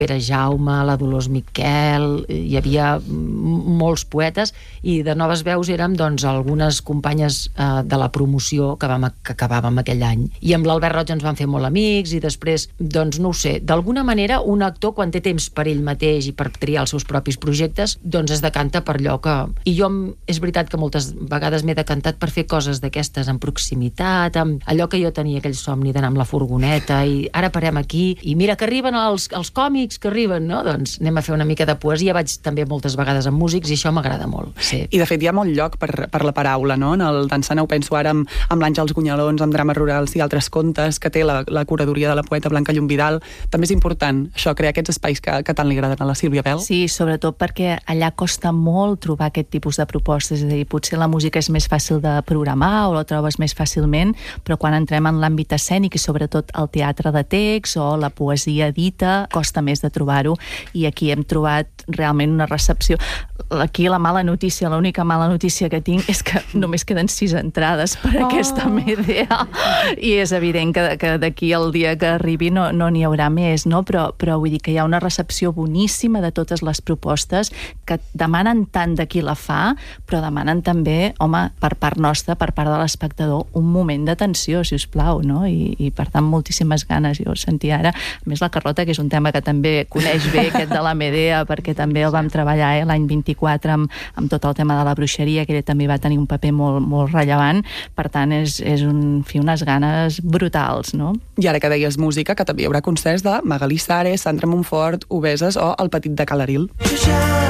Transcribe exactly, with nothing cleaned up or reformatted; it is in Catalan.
Pere Jaume, la Dolors Miquel, hi havia molts poetes, i de noves veus érem doncs algunes companyes eh, de la promoció que, vam, que acabàvem aquell any. I amb l'Albert Roig ens vam fer molt amics, i després, doncs no ho sé, d'alguna manera un actor quan té temps per ell mateix i per triar els seus propis projectes, doncs es decanta per allò que... I jo, és veritat que moltes vegades m'he decantat per fer coses d'aquestes en proximitat, amb allò que jo tenia, aquell somni d'anar amb la furgoneta, i ara parem aquí, i mira que arriben els, els còmics que arriben, no? Doncs anem a fer una mica de poesia. Vaig també moltes vegades amb músics i això m'agrada molt. Sí. I de fet hi ha molt lloc per, per la paraula, no? En el Dansant ho penso ara amb, amb l'Àngels Gunyalons, amb Drames Rurals i altres contes que té la, la curadoria de la poeta Blanca Llomvidal. També és important això, crear aquests espais que, que tant li agraden a la Sílvia Bel. Sí, sobretot perquè allà costa molt trobar aquest tipus de propostes, és a dir, potser la música és més fàcil de programar o la trobes més fàcilment, però quan entrem en l'àmbit escènic i sobretot el teatre de text o la poesia dita, costa més de trobar-ho, i aquí hem trobat realment una recepció. Aquí la mala notícia, l'única mala notícia que tinc és que només queden sis entrades per a oh. aquesta Medea, i és evident que, que d'aquí al dia que arribi no no n'hi haurà més, no? Però, però vull dir que hi ha una recepció boníssima de totes les propostes que demanen tant de qui la fa, però demanen també, home, per part nostra, per part de l'espectador, un moment d'atenció, si us plau, no? I, i per tant moltíssimes ganes. Jo sentia ara, a més la Carlota, que és un tema que també coneix bé, aquest de la Medea, perquè també el vam treballar eh, l'any vint-i-quatre amb, amb tot el tema de la bruixeria, que ella també va tenir un paper molt, molt rellevant. Per tant, és, és un, fi, unes ganes brutals, no? I ara que deies música, que també hi haurà concerts de Magalí Sares, Sandra Montfort, Obeses o El Petit de Calaril.